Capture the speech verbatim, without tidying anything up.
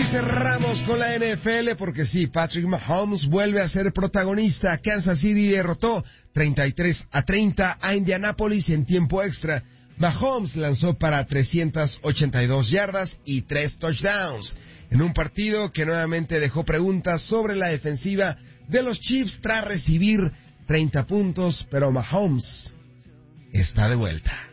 cerramos con la N F L porque sí, Patrick Mahomes vuelve a ser protagonista. Kansas City derrotó treinta y tres a treinta a Indianápolis en tiempo extra. Mahomes lanzó para trescientas ochenta y dos yardas y tres touchdowns en un partido que nuevamente dejó preguntas sobre la defensiva de los Chiefs tras recibir treinta puntos, pero Mahomes está de vuelta.